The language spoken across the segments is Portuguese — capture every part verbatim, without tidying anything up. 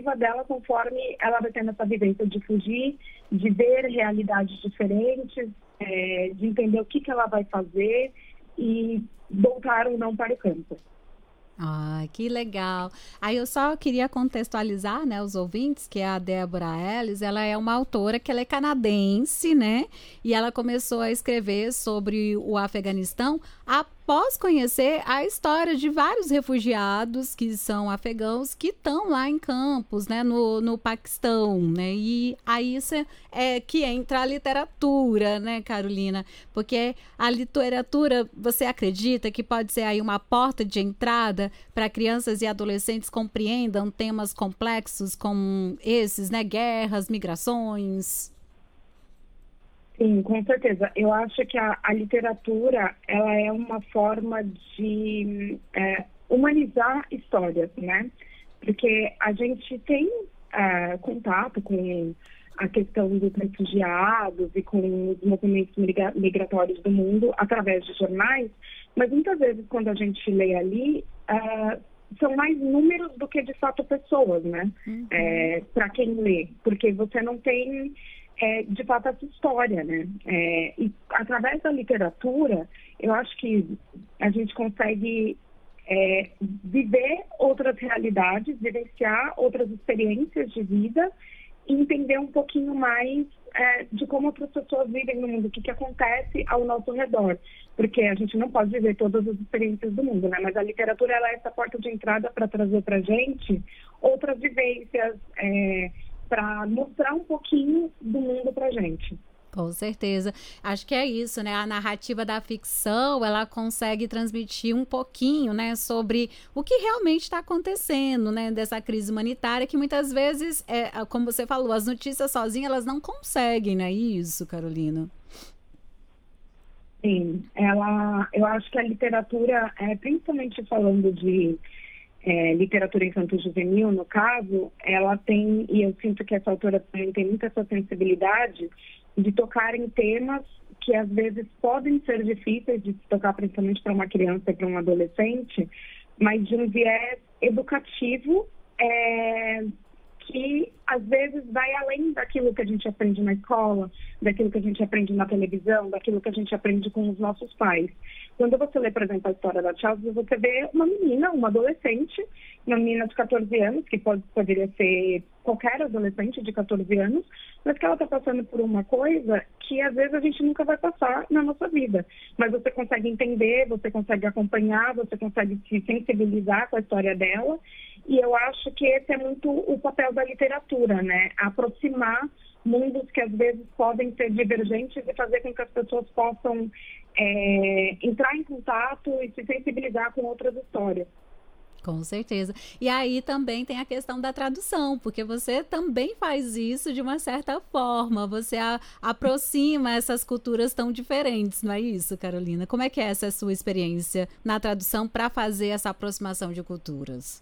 narrativa dela conforme ela vai tendo essa vivência de fugir, de ver realidades diferentes, é, de entender o que, que ela vai fazer e voltar ou não para o campo. Ah, que legal. Aí eu só queria contextualizar, né, os ouvintes, que a Deborah Ellis, ela é uma autora que ela é canadense, né? E ela começou a escrever sobre o Afeganistão após conhecer a história de vários refugiados que são afegãos que estão lá em campos, né, no, no Paquistão, né? E aí isso é, é que entra a literatura, né, Carolina? Porque a literatura, você acredita que pode ser aí uma porta de entrada para crianças e adolescentes compreendam temas complexos como esses, né? Guerras, migrações. Sim, com certeza. Eu acho que a, a literatura, ela é uma forma de é, humanizar histórias, né? Porque a gente tem é, contato com a questão dos refugiados e com os movimentos migratórios do mundo através de jornais, mas muitas vezes quando a gente lê ali, uh, são mais números do que de fato pessoas, né? Uhum. É, para quem lê, porque você não tem é, de fato essa história, né? É, e através da literatura, eu acho que a gente consegue é, viver outras realidades, vivenciar outras experiências de vida e entender um pouquinho mais é, de como outras pessoas vivem no mundo, o que, que acontece ao nosso redor. Porque a gente não pode viver todas as experiências do mundo, né? Mas a literatura, ela é essa porta de entrada para trazer para a gente outras vivências, é, para mostrar um pouquinho do mundo para a gente. Com certeza. Acho que é isso, né? A narrativa da ficção, ela consegue transmitir um pouquinho, né, sobre o que realmente está acontecendo, né, dessa crise humanitária, que muitas vezes, é, como você falou, as notícias sozinhas, elas não conseguem, não é isso, Carolina? Sim, ela, eu acho que a literatura, é, principalmente falando de é, literatura infanto-juvenil, no caso, ela tem, e eu sinto que essa autora também tem muita essa sensibilidade de tocar em temas que às vezes podem ser difíceis de se tocar, principalmente para uma criança e para um adolescente, mas de um viés educativo é, que às vezes vai além daquilo que a gente aprende na escola, daquilo que a gente aprende na televisão, daquilo que a gente aprende com os nossos pais. Quando você lê, por exemplo, a história da Chelsea, você vê uma menina, uma adolescente, uma menina de catorze anos, que pode, poderia ser qualquer adolescente de catorze anos, mas que ela está passando por uma coisa que às vezes a gente nunca vai passar na nossa vida. Mas você consegue entender, você consegue acompanhar, você consegue se sensibilizar com a história dela. E eu acho que esse é muito o papel da literatura, né? Aproximar mundos que às vezes podem ser divergentes e fazer com que as pessoas possam é, entrar em contato e se sensibilizar com outras histórias. Com certeza. E aí também tem a questão da tradução, porque você também faz isso de uma certa forma, você a, aproxima essas culturas tão diferentes, não é isso, Carolina? Como é que é essa sua experiência na tradução para fazer essa aproximação de culturas?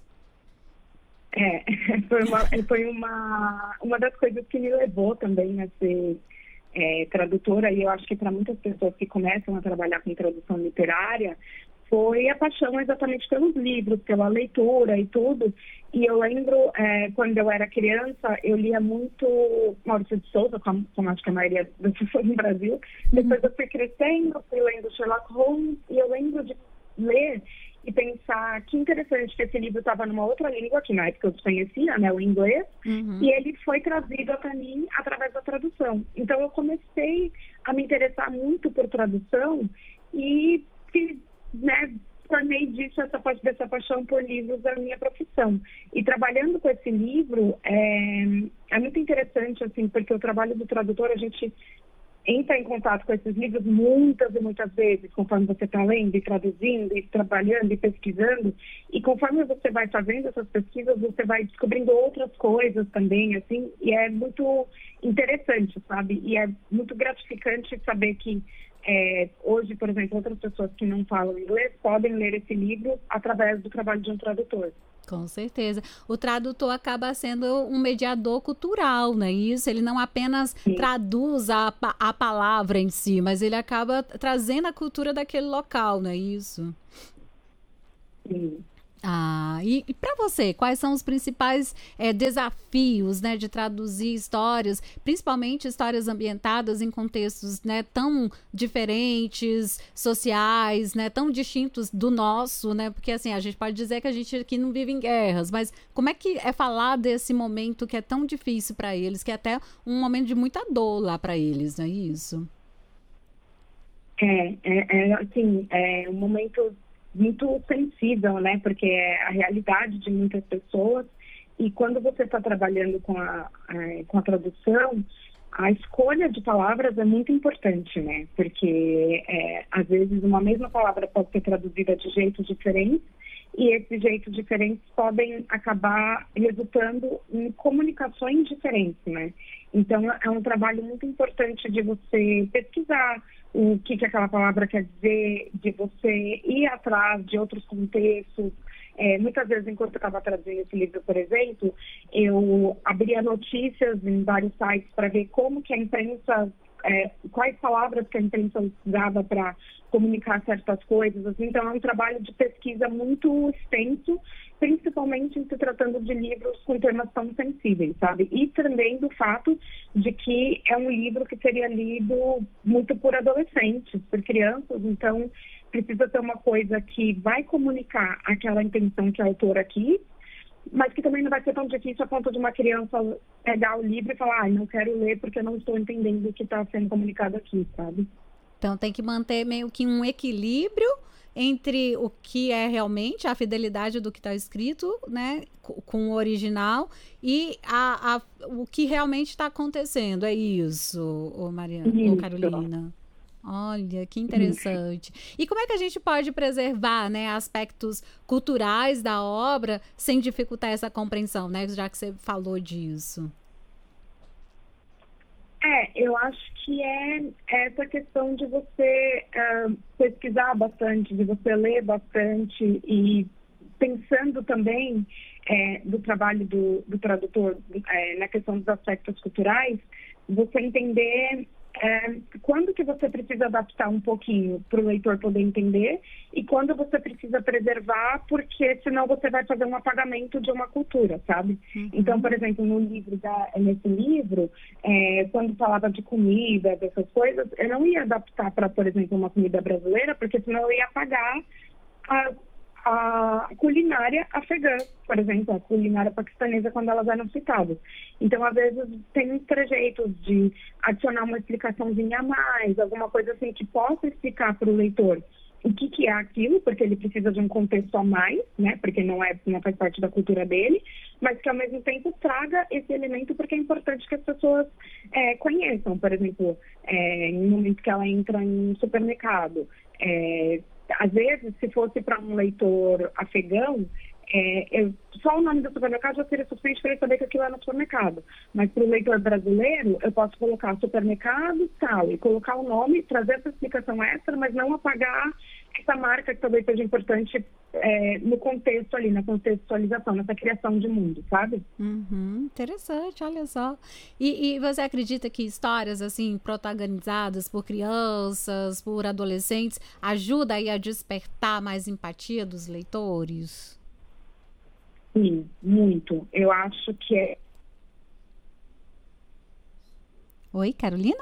É, foi uma, foi uma, uma das coisas que me levou também a ser é, tradutora, e eu acho que para muitas pessoas que começam a trabalhar com tradução literária, foi a paixão exatamente pelos livros, pela leitura e tudo. E eu lembro, é, quando eu era criança, eu lia muito Maurício de Souza, como, como acho que a maioria das pessoas no Brasil. Depois eu fui crescendo, fui lendo Sherlock Holmes, e eu lembro de ler e pensar que interessante que esse livro estava numa outra língua, que na época eu desconhecia, né, o inglês, uhum. E ele foi trazido até mim através da tradução. Então eu comecei a me interessar muito por tradução e fiz, né, tornei disso essa, dessa paixão por livros da minha profissão. E trabalhando com esse livro, é, é muito interessante, assim, porque o trabalho do tradutor, a gente entra em contato com esses livros muitas e muitas vezes, conforme você está lendo e traduzindo e trabalhando e pesquisando, e conforme você vai fazendo essas pesquisas, você vai descobrindo outras coisas também, assim, e é muito interessante, sabe? E é muito gratificante saber que é, hoje, por exemplo, outras pessoas que não falam inglês podem ler esse livro através do trabalho de um tradutor. Com certeza. O tradutor acaba sendo um mediador cultural, não é isso? Ele não apenas Sim. traduz a, a palavra em si, mas ele acaba trazendo a cultura daquele local, não é isso? Sim. Ah, e, e para você, quais são os principais é, desafios, né, de traduzir histórias, principalmente histórias ambientadas em contextos, né, tão diferentes, sociais, né, tão distintos do nosso, né, porque assim, a gente pode dizer que a gente aqui não vive em guerras, mas como é que é falar desse momento que é tão difícil para eles, que é até um momento de muita dor lá para eles, não é isso? É, é, é assim, é um momento muito sensível, né? Porque é a realidade de muitas pessoas. E quando você está trabalhando com a, a, com a tradução, a escolha de palavras é muito importante, né? Porque, é, às vezes, uma mesma palavra pode ser traduzida de jeitos diferentes e esses jeitos diferentes podem acabar resultando em comunicações diferentes, né? Então, é um trabalho muito importante de você pesquisar o que, que aquela palavra quer dizer, de você ir atrás de outros contextos. É, muitas vezes, enquanto eu estava traduzindo esse livro, por exemplo, eu abria notícias em vários sites para ver como que a imprensa, é, quais palavras que a imprensa usava para comunicar certas coisas. Assim. Então, é um trabalho de pesquisa muito extenso, principalmente em se tratando de livros com temas tão sensíveis, sabe? E também do fato de que é um livro que seria lido muito por adolescentes, por crianças, então precisa ter uma coisa que vai comunicar aquela intenção que a autora quis, mas que também não vai ser tão difícil a ponto de uma criança pegar o livro e falar, ah, não quero ler porque não estou entendendo o que está sendo comunicado aqui, sabe? Então tem que manter meio que um equilíbrio entre o que é realmente a fidelidade do que está escrito, né, com o original e a, a, o que realmente está acontecendo. É isso, ô Mariana, ô Carolina. Olha, que interessante. E como é que a gente pode preservar, né, aspectos culturais da obra sem dificultar essa compreensão, né, já que você falou disso? É, eu acho que é essa questão de você uh, pesquisar bastante, de você ler bastante e pensando também é, do trabalho do, do tradutor é, na questão dos aspectos culturais, você entender é, quando que você precisa adaptar um pouquinho para o leitor poder entender e quando você precisa preservar, porque senão você vai fazer um apagamento de uma cultura, sabe? Uhum. Então, por exemplo, no livro da, nesse livro, é, quando falava de comida, dessas coisas, eu não ia adaptar para, por exemplo, uma comida brasileira, porque senão eu ia apagar a a culinária afegã, por exemplo, a culinária paquistanesa, quando elas eram citadas. Então, às vezes, tem uns trejeitos de adicionar uma explicaçãozinha a mais, alguma coisa assim que possa explicar para o leitor o que, que é aquilo, porque ele precisa de um contexto a mais, né? Porque não, é, não faz parte da cultura dele, mas que, ao mesmo tempo, traga esse elemento, porque é importante que as pessoas é, conheçam. Por exemplo, é, no momento que ela entra em um supermercado, é, às vezes, se fosse para um leitor afegão, é, eu, só o nome do supermercado já seria suficiente para ele saber que aquilo é no supermercado. Mas para o leitor brasileiro, eu posso colocar supermercado tal e colocar o nome, trazer essa explicação extra, mas não apagar essa marca que talvez seja importante é, no contexto ali, na contextualização, nessa criação de mundo, sabe? Uhum, interessante, olha só. E, e você acredita que histórias assim protagonizadas por crianças, por adolescentes, ajuda aí a despertar mais empatia dos leitores? Sim, muito. Eu acho que é... Oi, Carolina?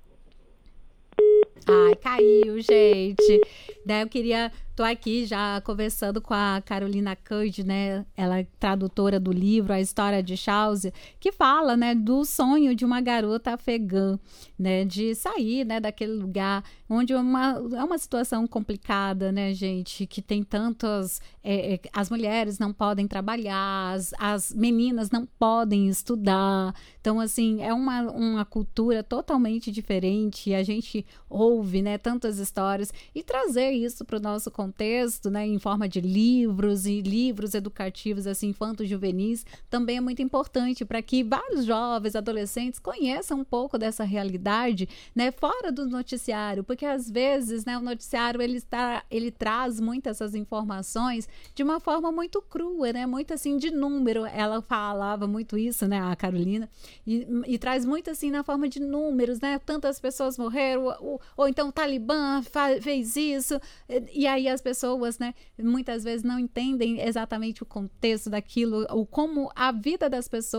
Ai, caiu, gente. Daí eu queria... Estou aqui já conversando com a Carolina Cud, né? Ela é tradutora do livro A História de Shawsey, que fala, né, do sonho de uma garota afegã, né, de sair, né, daquele lugar onde é uma, é uma situação complicada, né, gente, que tem tantas... É, é, as mulheres não podem trabalhar, as, as meninas não podem estudar. Então, assim, é uma, uma cultura totalmente diferente. A gente ouve, né, tantas histórias e trazer isso para o nosso contexto, né, em forma de livros e livros educativos, assim, infanto-juvenis, também é muito importante para que vários jovens, adolescentes conheçam um pouco dessa realidade, né, fora do noticiário, porque às vezes, né, o noticiário ele, está, ele traz muitas essas informações de uma forma muito crua, né, muito assim de número, ela falava muito isso, né, a Carolina, e, e traz muito assim na forma de números, né, tantas pessoas morreram, ou, ou então o Talibã faz, fez isso, e aí as pessoas, né, muitas vezes não entendem exatamente o contexto daquilo, o como a vida das pessoas